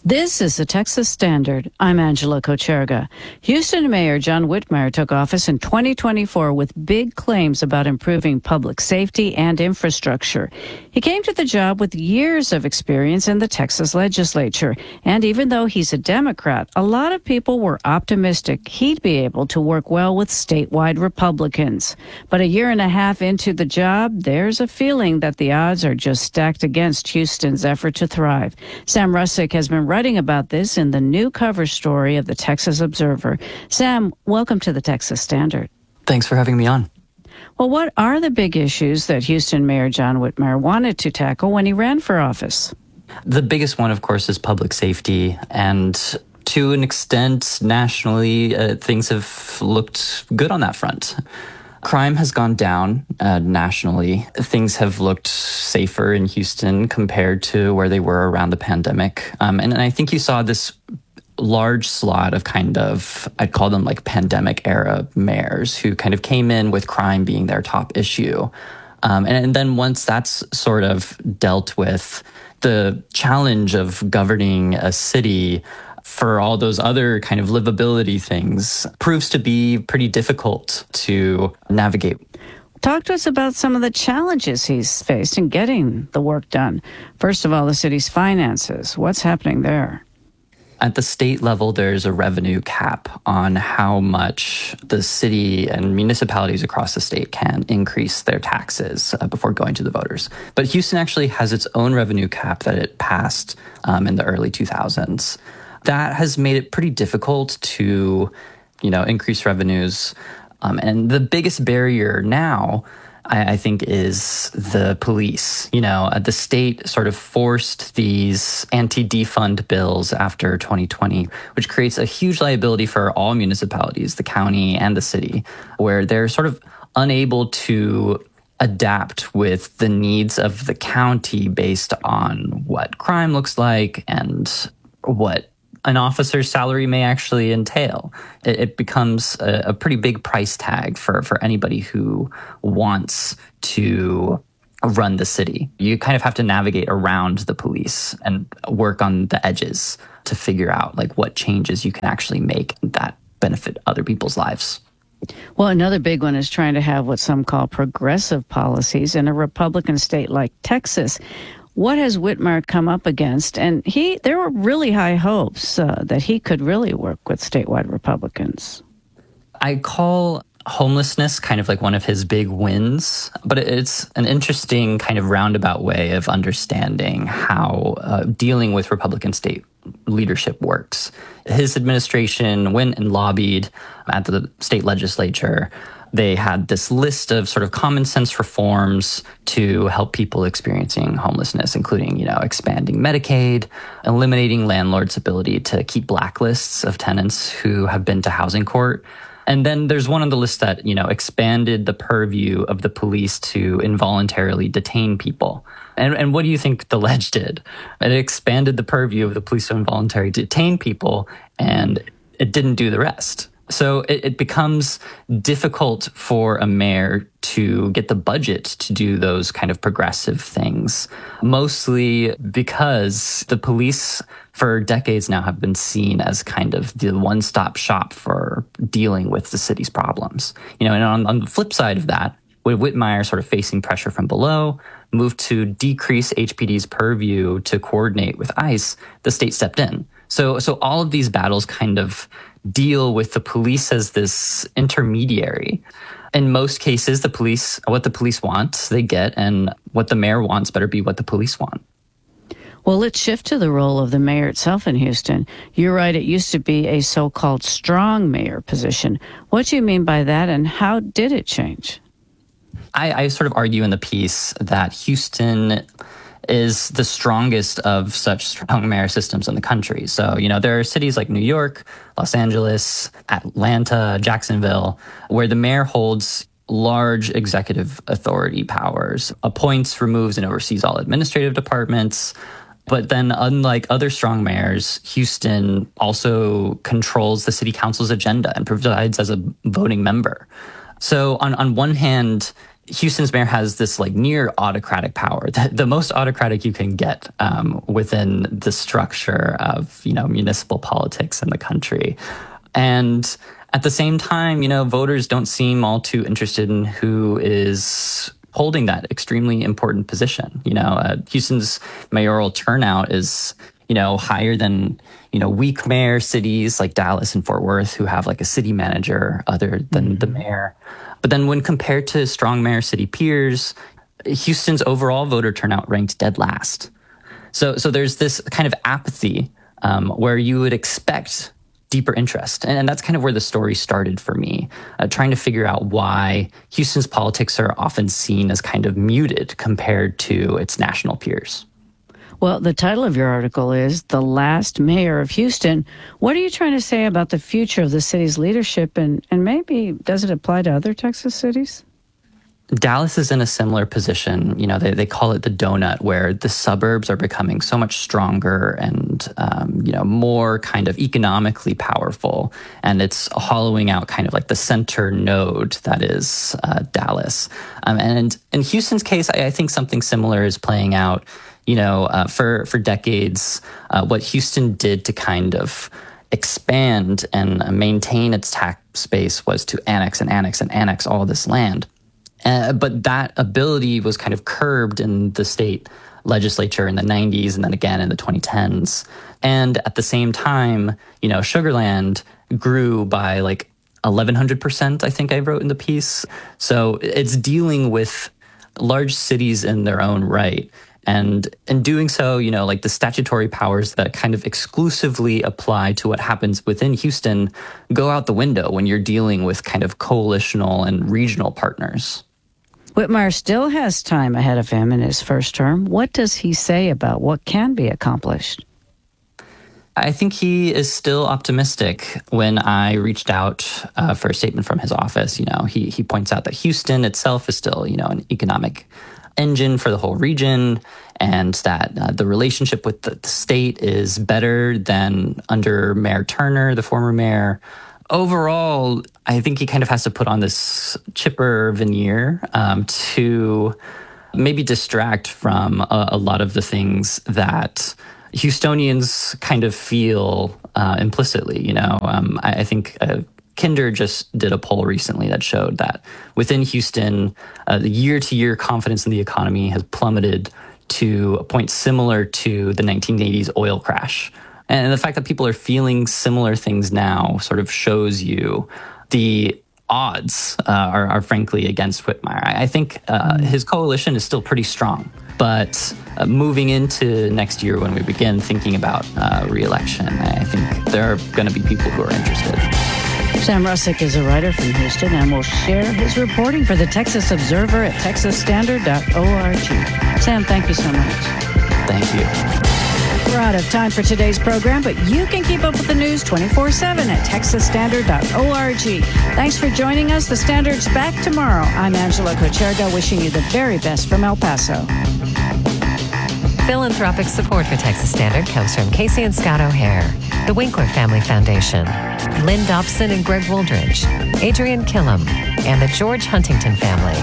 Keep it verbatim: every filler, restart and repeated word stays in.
This is the Texas Standard. I'm Angela Kocherga. Houston Mayor John Whitmire took office in twenty twenty-four with big claims about improving public safety and infrastructure. He came to the job with years of experience in the Texas legislature, and even though he's a Democrat, a lot of people were optimistic he'd be able to work well with statewide Republicans. But a year and a half into the job, there's a feeling that the odds are just stacked against Houston's effort to thrive. Sam Russick has been writing about this in the new cover story of the Texas Observer. Sam, welcome to the Texas Standard. Thanks for having me on. Well, what are the big issues that Houston Mayor John Whitmire wanted to tackle when he ran for office? The biggest one, of course, is public safety. And to an extent, nationally, uh, things have looked good on that front. Crime has gone down uh, nationally. Things have looked safer in Houston compared to where they were around the pandemic. Um, and, and I think you saw this large slot of kind of, I'd call them like pandemic era mayors who kind of came in with crime being their top issue. Um, and, and then once that's sort of dealt with, the challenge of governing a city for all those other kind of livability things proves to be pretty difficult to navigate. Talk to us about some of the challenges he's faced in getting the work done. First of all, the city's finances. What's happening there? At the state level, there's a revenue cap on how much the city and municipalities across the state can increase their taxes uh, before going to the voters. But Houston actually has its own revenue cap that it passed um, in the early two thousands. That has made it pretty difficult to, you know, increase revenues. Um, and the biggest barrier now, I, I think, is the police. You know, uh, the state sort of forced these anti-defund bills after twenty twenty, which creates a huge liability for all municipalities, the county and the city, where they're sort of unable to adapt with the needs of the county based on what crime looks like and what an officer's salary may actually entail. It, it becomes a, a pretty big price tag for, for anybody who wants to run the city. You kind of have to navigate around the police and work on the edges to figure out like what changes you can actually make that benefit other people's lives. Well, another big one is trying to have what some call progressive policies in a Republican state like Texas. What has Whitmire come up against? And he, there were really high hopes uh, that he could really work with statewide Republicans. I call homelessness kind of like one of his big wins, but it's an interesting kind of roundabout way of understanding how uh, dealing with Republican state leadership works. His administration went and lobbied at the state legislature. They had this list of sort of common sense reforms to help people experiencing homelessness, including, you know, expanding Medicaid, eliminating landlords' ability to keep blacklists of tenants who have been to housing court. And then there's one on the list that, you know, expanded the purview of the police to involuntarily detain people. And, and what do you think the ledge did? It expanded the purview of the police to involuntarily detain people, and it didn't do the rest. So it, it becomes difficult for a mayor to get the budget to do those kind of progressive things, mostly because the police for decades now have been seen as kind of the one-stop shop for dealing with the city's problems. You know, and on, on the flip side of that, with Whitmire sort of facing pressure from below, moved to decrease H P D's purview to coordinate with ICE, the state stepped in. So, so all of these battles kind of deal with the police as this intermediary. In most cases, the police, what the police want, they get, and what the mayor wants better be what the police want. Well, let's shift to the role of the mayor itself in Houston. You're right, it used to be a so-called strong mayor position. What do you mean by that, and how did it change? I, I sort of argue in the piece that Houston is the strongest of such strong mayor systems in the country. So, you know, there are cities like New York, Los Angeles, Atlanta, Jacksonville, where the mayor holds large executive authority powers, appoints, removes, and oversees all administrative departments. But then, unlike other strong mayors, Houston also controls the city council's agenda and presides as a voting member. So on, on one hand, Houston's mayor has this like near autocratic power, the, the most autocratic you can get um, within the structure of, you know, municipal politics in the country. And at the same time, you know, voters don't seem all too interested in who is holding that extremely important position. You know, uh, Houston's mayoral turnout is, you know, higher than, you know, weak mayor cities like Dallas and Fort Worth who have like a city manager other than mm-hmm. the mayor. But then when compared to strong mayor city peers, Houston's overall voter turnout ranked dead last. So, so there's this kind of apathy um, where you would expect deeper interest. And, and that's kind of where the story started for me, uh, trying to figure out why Houston's politics are often seen as kind of muted compared to its national peers. Well, the title of your article is The Last Mayor of Houston. What are you trying to say about the future of the city's leadership, and, and maybe does it apply to other Texas cities? Dallas is in a similar position. You know, they, they call it the donut, where the suburbs are becoming so much stronger and, um, you know, more kind of economically powerful. And it's hollowing out kind of like the center node that is uh, Dallas. Um, and in Houston's case, I, I think something similar is playing out. You know, uh, for, for decades, uh, what Houston did to kind of expand and maintain its tax base was to annex and annex and annex all this land. Uh, but that ability was kind of curbed in the state legislature in the nineties and then again in the twenty tens. And at the same time, you know, Sugar Land grew by like eleven hundred percent, I think I wrote in the piece. So it's dealing with large cities in their own right. And in doing so, you know, like the statutory powers that kind of exclusively apply to what happens within Houston go out the window when you're dealing with kind of coalitional and regional partners. Whitmire still has time ahead of him in his first term. What does he say about what can be accomplished? I think he is still optimistic. When I reached out uh, for a statement from his office, you know, he he points out that Houston itself is still, you know, an economic engine for the whole region, and that uh, the relationship with the, the state is better than under Mayor Turner, the former mayor. Overall, I think he kind of has to put on this chipper veneer um, to maybe distract from a, a lot of the things that Houstonians kind of feel uh, implicitly. You know, um, I, I think uh, Kinder just did a poll recently that showed that within Houston, uh, the year-to-year confidence in the economy has plummeted to a point similar to the nineteen eighties oil crash. And the fact that people are feeling similar things now sort of shows you the odds uh, are, are frankly against Whitmire. I, I think uh, mm. his coalition is still pretty strong. But uh, moving into next year when we begin thinking about uh, re-election, I think there are going to be people who are interested. Sam Russick is a writer from Houston and will share his reporting for the Texas Observer at texas standard dot org. Sam, thank you so much. Thank you. We're out of time for today's program, but you can keep up with the news twenty-four seven at texas standard dot org. Thanks for joining us. The Standard's back tomorrow. I'm Angela Kocherga, wishing you the very best from El Paso. Philanthropic support for Texas Standard comes from Casey and Scott O'Hare, the Winkler Family Foundation, Lynn Dobson and Greg Wooldridge, Adrian Killam, and the George Huntington family.